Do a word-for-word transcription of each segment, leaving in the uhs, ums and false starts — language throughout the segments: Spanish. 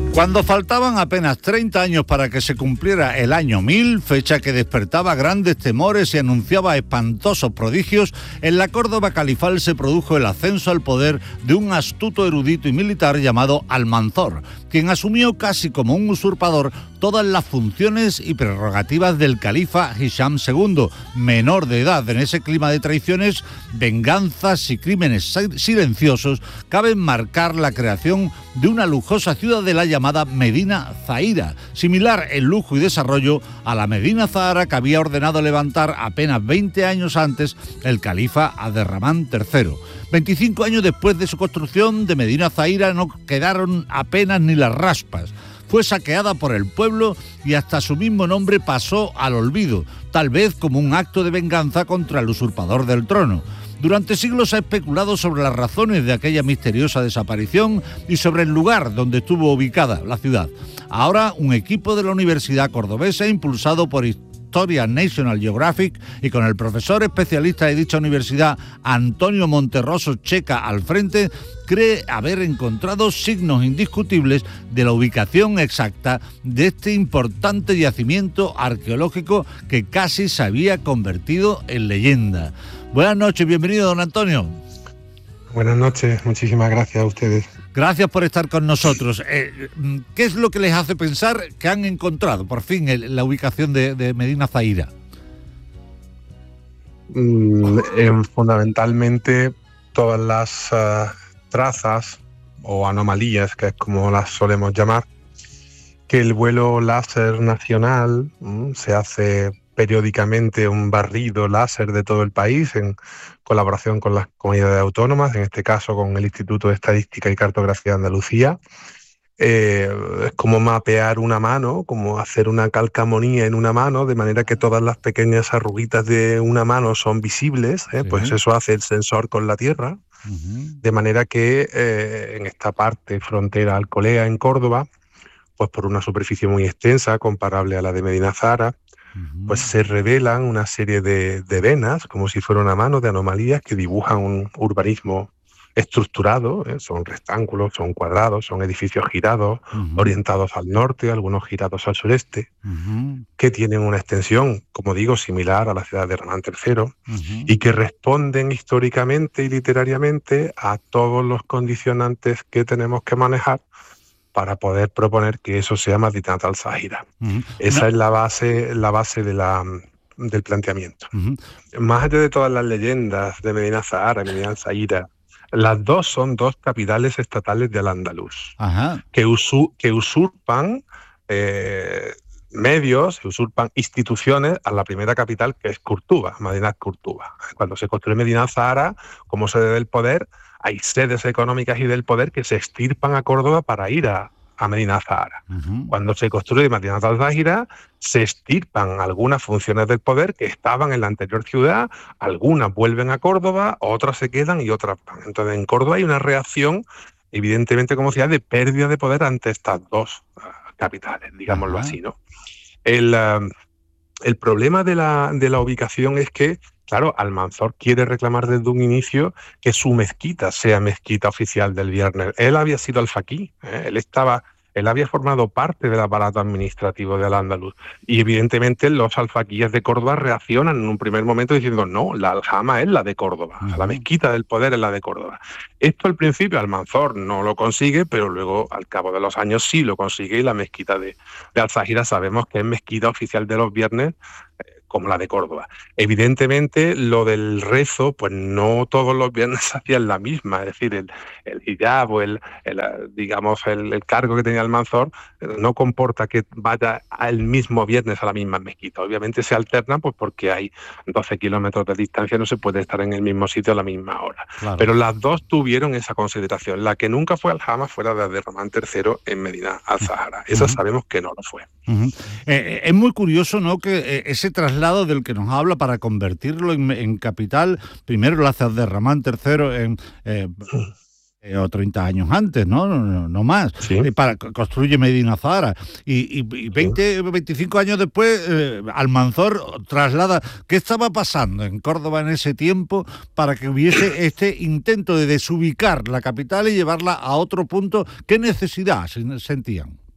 Cuando faltaban apenas treinta años para que se cumpliera el año mil, fecha que despertaba grandes temores y anunciaba espantosos prodigios, en la Córdoba califal se produjo el ascenso al poder de un astuto erudito y militar llamado Almanzor, quien asumió casi como un usurpador todas las funciones y prerrogativas del califa Hisham segundo, menor de edad. En ese clima de traiciones, venganzas y crímenes silenciosos, cabe marcar la creación de una lujosa ciudadela llamada Medina Zahira, similar en lujo y desarrollo a la Medina Zahara que había ordenado levantar apenas veinte años antes el califa Abderramán tercero. veinticinco años después de su construcción, de Medina Zahira no quedaron apenas ni las raspas. Fue saqueada por el pueblo y hasta su mismo nombre pasó al olvido, tal vez como un acto de venganza contra el usurpador del trono. Durante siglos se ha especulado sobre las razones de aquella misteriosa desaparición y sobre el lugar donde estuvo ubicada la ciudad. Ahora, un equipo de la Universidad Cordobesa, impulsado por Historia National Geographic y con el profesor especialista de dicha universidad, Antonio Monterroso Checa, al frente, cree haber encontrado signos indiscutibles de la ubicación exacta de este importante yacimiento arqueológico que casi se había convertido en leyenda. Buenas noches, bienvenido, don Antonio. Buenas noches, muchísimas gracias a ustedes. Gracias por estar con nosotros. Eh, ¿Qué es lo que les hace pensar que han encontrado, por fin, el, la ubicación de, de Medina Zahira? Mm, eh, fundamentalmente todas las uh, trazas o anomalías, que es como las solemos llamar, que el vuelo láser nacional mm, se hace periódicamente un barrido láser de todo el país en colaboración con las comunidades autónomas, en este caso con el Instituto de Estadística y Cartografía de Andalucía. Eh, es como mapear una mano, como hacer una calcamonía en una mano, de manera que todas las pequeñas arruguitas de una mano son visibles, ¿eh? Sí. Pues eso hace el sensor con la Tierra, uh-huh. De manera que eh, en esta parte frontera Alcolea, en Córdoba, pues por una superficie muy extensa, comparable a la de Medina Zahara, pues se revelan una serie de, de venas, como si fuera una mano, de anomalías que dibujan un urbanismo estructurado, ¿eh? Son rectángulos, son cuadrados, son edificios girados, uh-huh. orientados al norte, algunos girados al sureste, uh-huh. que tienen una extensión, como digo, similar a la ciudad de Abderramán tercero, uh-huh. y que responden históricamente y literariamente a todos los condicionantes que tenemos que manejar para poder proponer que eso sea Medina Zahira. Uh-huh. Esa no. es la base, la base de la, del planteamiento. Uh-huh. Más allá de todas las leyendas de Medina Zahara, Medina Zahira, las dos son dos capitales estatales de Al-Ándalus, uh-huh. que, usu, que usurpan eh, medios, usurpan instituciones a la primera capital, que es Curtuba, Medina Curtuba. Cuando se construye Medina Zahara, como sede del poder, hay sedes económicas y del poder que se extirpan a Córdoba para ir a, a Medina Zahara. Uh-huh. Cuando se construye Medina Zahira, se extirpan algunas funciones del poder que estaban en la anterior ciudad, algunas vuelven a Córdoba, otras se quedan y otras van. Entonces, en Córdoba hay una reacción, evidentemente, como decía, de pérdida de poder ante estas dos uh, capitales, digámoslo uh-huh. así, ¿no? El, uh, el problema de la, de la ubicación es que, claro, Almanzor quiere reclamar desde un inicio que su mezquita sea mezquita oficial del Viernes. Él había sido alfaquí, ¿eh? él estaba, él había formado parte del aparato administrativo de Al-Ándalus. Y evidentemente los alfaquíes de Córdoba reaccionan en un primer momento diciendo no, la aljama es la de Córdoba, uh-huh. o sea, la mezquita del poder es la de Córdoba. Esto al principio Almanzor no lo consigue, pero luego al cabo de los años sí lo consigue, y la mezquita de, de Al-Zahira sabemos que es mezquita oficial de los Viernes, como la de Córdoba. Evidentemente, lo del rezo, pues no todos los viernes hacían la misma, es decir, el, el hijab o el, el, digamos, el, el cargo que tenía Almanzor no comporta que vaya el mismo viernes a la misma mezquita. Obviamente se alternan, pues porque hay doce kilómetros de distancia, no se puede estar en el mismo sitio a la misma hora. Claro. Pero las dos tuvieron esa consideración. La que nunca fue Aljama fue la de Abderramán tercero en Medina Zahara. Esa uh-huh. sabemos que no lo fue. Uh-huh. Eh, es muy curioso, ¿no?, que eh, ese traslado del que nos habla para convertirlo en, en capital, primero lo hace Abderramán tercero en eh, eh, o treinta años antes, ¿no? No, no, no más. Sí. Eh, para construye Medina Zahara. Y, y, y veinte, sí. veinticinco años después, eh, Almanzor traslada. ¿Qué estaba pasando en Córdoba en ese tiempo para que hubiese este intento de desubicar la capital y llevarla a otro punto? ¿Qué necesidad sentían?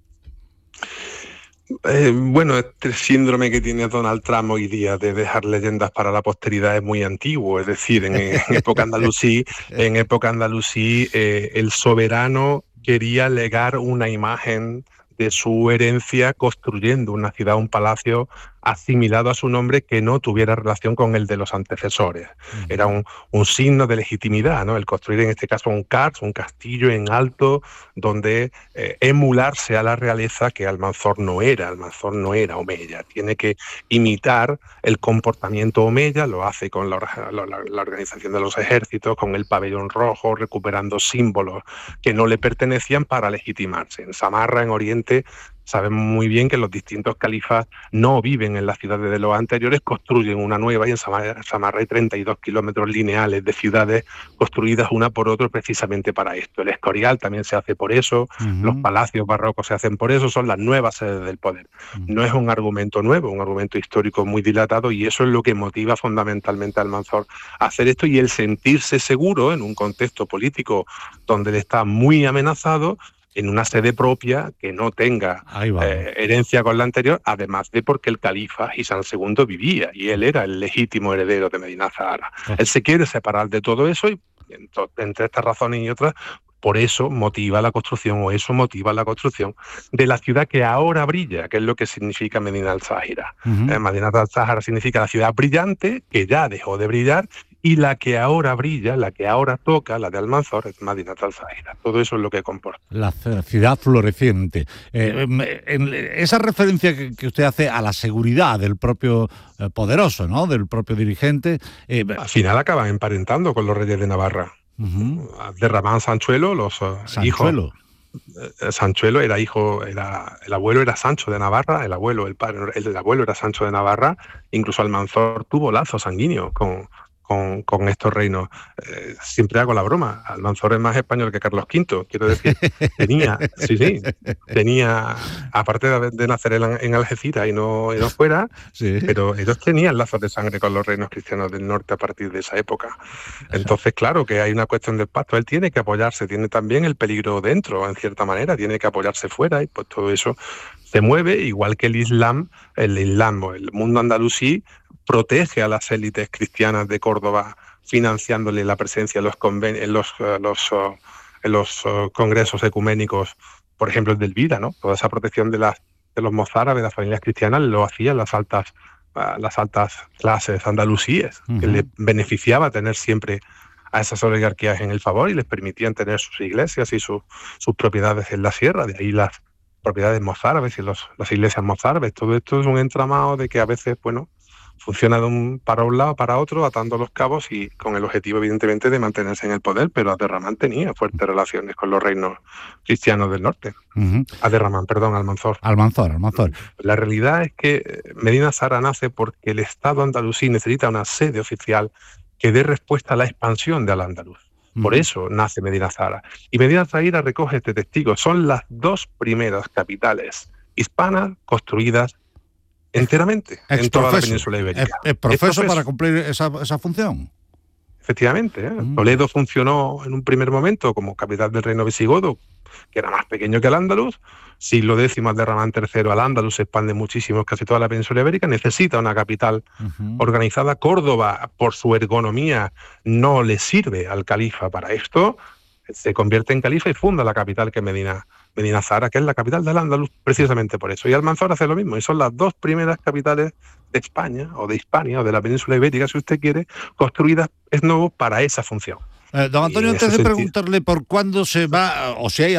Eh, bueno, este síndrome que tiene Donald Trump hoy día de dejar leyendas para la posteridad es muy antiguo. Es decir, en, en época andalusí, en época andalusí eh, el soberano quería legar una imagen de su herencia construyendo una ciudad, un palacio asimilado a su nombre que no tuviera relación con el de los antecesores. Uh-huh. Era un, un signo de legitimidad, ¿no? El construir en este caso un cars, un castillo en alto, donde eh, emularse a la realeza, que Almanzor no era, Almanzor no era omeya. Tiene que imitar el comportamiento omeya, lo hace con la, la, la organización de los ejércitos, con el pabellón rojo, recuperando símbolos que no le pertenecían para legitimarse. En Samarra, en Oriente, sabemos muy bien que los distintos califas no viven en las ciudades de los anteriores, construyen una nueva, y en Samarra, Samarra hay treinta y dos kilómetros lineales de ciudades construidas una por otra precisamente para esto. El Escorial también se hace por eso, uh-huh. Los palacios barrocos se hacen por eso, son las nuevas sedes del poder. Uh-huh. No es un argumento nuevo, un argumento histórico muy dilatado, y eso es lo que motiva fundamentalmente a Almanzor a hacer esto, y el sentirse seguro en un contexto político donde él está muy amenazado, en una sede propia que no tenga eh, herencia con la anterior, además de porque el califa Hisán segundo vivía y él era el legítimo heredero de Medina Zahara. Oh. Él se quiere separar de todo eso y entre estas razones y otras, por eso motiva la construcción, o eso motiva la construcción de la ciudad que ahora brilla, que es lo que significa Medina al-Zahira. Uh-huh. eh, Medina al-Zahara significa la ciudad brillante, que ya dejó de brillar, y la que ahora brilla, la que ahora toca, la de Almanzor, es Medina al-Zahira. Todo eso es lo que comporta. La ciudad floreciente. Eh, en esa referencia que, que usted hace a la seguridad del propio eh, poderoso, ¿no? Del propio dirigente. Eh, Al final acaban emparentando con los reyes de Navarra. Uh-huh. Abderramán Sanchuelo, los Sanchuelo. hijos. Sanchuelo era hijo, era, el abuelo era Sancho de Navarra, el abuelo, el padre, el, el abuelo era Sancho de Navarra. Incluso Almanzor tuvo lazos sanguíneos con. Con, con estos reinos. Eh, siempre hago la broma, Almanzor es más español que Carlos quinto, quiero decir, tenía, sí, sí, tenía, aparte de, de nacer en, en Algeciras y no, y no fuera, sí. Pero ellos tenían lazos de sangre con los reinos cristianos del norte a partir de esa época. Entonces, claro que hay una cuestión del pacto, él tiene que apoyarse, tiene también el peligro dentro, en cierta manera, tiene que apoyarse fuera, y pues todo eso se mueve, igual que el Islam, el Islam o el mundo andalusí, protege a las élites cristianas de Córdoba, financiándole la presencia en los, conven- en los, uh, los, uh, en los uh, congresos ecuménicos, por ejemplo el del Vida, ¿no? Toda esa protección de, las, de los mozárabes, de las familias cristianas, lo hacían las altas, uh, las altas clases andalusíes, uh-huh. que les beneficiaba tener siempre a esas oligarquías en el favor y les permitían tener sus iglesias y su, sus propiedades en la sierra, de ahí las propiedades mozárabes y los, las iglesias mozárabes. Todo esto es un entramado de que a veces, bueno, funciona de un para un lado, para otro, atando los cabos y con el objetivo, evidentemente, de mantenerse en el poder, pero Abderramán tenía fuertes relaciones con los reinos cristianos del norte. Uh-huh. Abderramán, perdón, Almanzor. Almanzor, Almanzor. La realidad es que Medina Zahara nace porque el Estado andalusí necesita una sede oficial que dé respuesta a la expansión de Al-Ándalus. Por eso nace Medina Zahara. Y Medina Zahara recoge este testigo. Son las dos primeras capitales hispanas construidas enteramente ex en toda profeso, la península ibérica. ¿Es, es profeso para cumplir esa, esa función? Efectivamente. ¿eh? Mm. Toledo funcionó en un primer momento como capital del reino visigodo, que era más pequeño que Al-Ándalus. Siglo décimo, Abderramán tercero, Al-Ándalus se expande muchísimo, casi toda la península ibérica, necesita una capital uh-huh. organizada. Córdoba, por su ergonomía, no le sirve al califa para esto. Se convierte en califa y funda la capital, que es Medina, Medina Zahara, que es la capital del Al-Ándalus, precisamente por eso. Y Almanzor hace lo mismo, y son las dos primeras capitales de España, o de Hispania, o de la península ibérica, si usted quiere, construidas es nuevo para esa función. Eh, don Antonio, antes de sentido... preguntarle por cuándo se va, o si hay